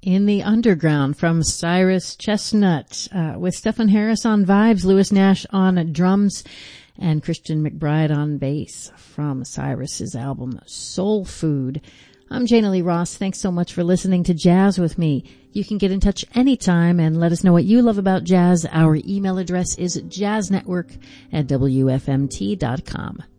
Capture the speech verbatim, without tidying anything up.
In the Underground from Cyrus Chestnut, uh, with Stephen Harris on vibes, Lewis Nash on drums, and Christian McBride on bass from Cyrus's album Soul Food. I'm Jana Lee Ross. Thanks so much for listening to Jazz with me. You can get in touch anytime and let us know what you love about jazz. Our email address is jazznetwork at W F M T dot com.